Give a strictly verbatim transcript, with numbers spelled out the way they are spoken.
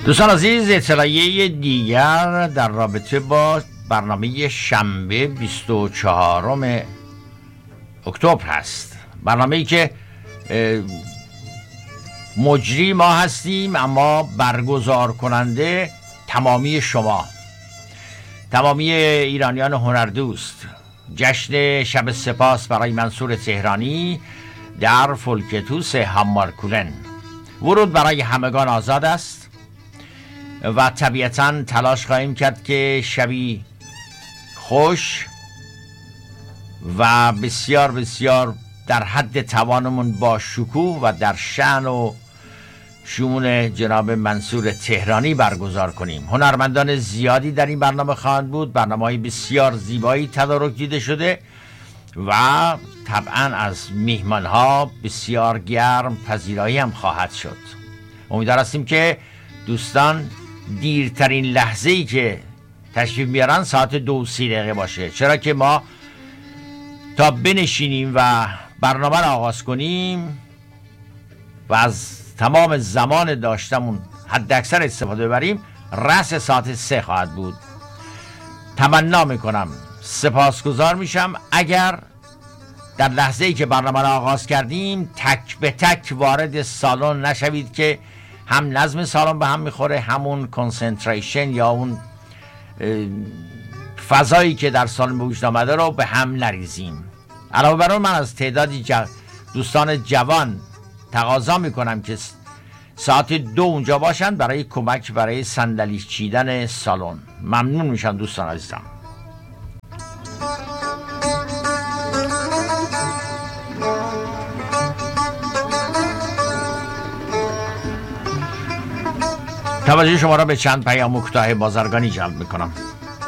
دوستان عزیز، اطلاعیه دیگر در رابطه با برنامه شنبه بیست و چهارم اکتبر هست. برنامه‌ای که مجری ما هستیم اما برگزار کننده تمامی شما، تمامی ایرانیان هنردوست. جشن شب سپاس برای منصور تهرانی در فولکتوس هامارکولن. ورود برای همگان آزاد است و طبیعتاً تلاش خواهیم کرد که شبی خوش و بسیار بسیار در حد توانمون با شکوه و در شأن و شمول جناب منصور تهرانی برگزار کنیم. هنرمندان زیادی در این برنامه خواهند بود. برنامه‌های بسیار زیبایی تدارک دیده شده و طبعاً از میهمان‌ها بسیار گرم پذیرایی هم خواهد شد. امیدوار هستیم که دوستان دیرترین لحظه‌ای که تشریف میارن ساعت دو سی دقیقه باشه، چرا که ما تا بنشینیم و برنامه را آغاز کنیم و از تمام زمان داشتمون حد اکثر استفاده ببریم رأس ساعت سه خواهد بود. تمنا میکنم، سپاسگزار میشم اگر در لحظه‌ای که برنامه را آغاز کردیم تک به تک وارد سالن نشوید که هم نظم سالن به هم میخوره، همون کنسنتریشن یا اون فضایی که در سالن به وجود آمده رو به هم نریزیم. علاوه بر اون من از تعدادی جو... دوستان جوان تقاضا میکنم که ساعت دو اونجا باشن برای کمک برای صندلی چیدن سالن. ممنون میشم دوستان عزیزم. توجه شما را به چند پیام کوتاه بازرگانی جلب میکنم.